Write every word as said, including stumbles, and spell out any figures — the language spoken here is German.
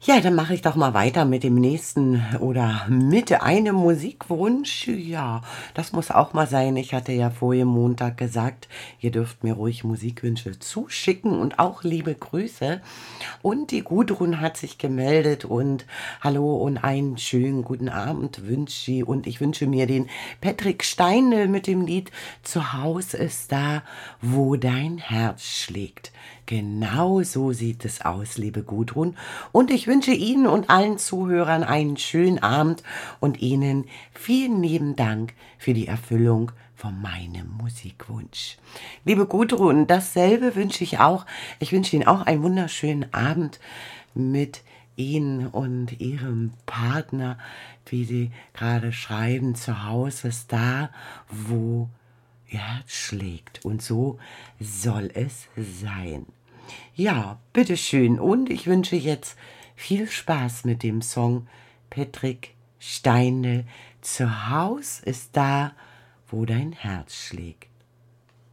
Ja, dann mache ich doch mal weiter mit dem nächsten oder mit einem Musikwunsch. Ja, das muss auch mal sein. Ich hatte ja vorher Montag gesagt, ihr dürft mir ruhig Musikwünsche zuschicken und auch liebe Grüße. Und die Gudrun hat sich gemeldet und hallo und einen schönen guten Abend wünsche ich. Und ich wünsche mir den Patrick Steindl mit dem Lied Zu Haus ist da, wo dein Herz schlägt. Genau so sieht es aus, liebe Gudrun. Und ich wünsche Ihnen und allen Zuhörern einen schönen Abend und Ihnen vielen lieben Dank für die Erfüllung von meinem Musikwunsch. Liebe Gudrun, dasselbe wünsche ich auch. Ich wünsche Ihnen auch einen wunderschönen Abend mit Ihnen und Ihrem Partner, wie Sie gerade schreiben, zu Hause ist da, wo Ihr Herz schlägt. Und so soll es sein. Ja, bitteschön. Und ich wünsche jetzt viel Spaß mit dem Song Patrick Steindl. Zu Haus ist da, wo dein Herz schlägt.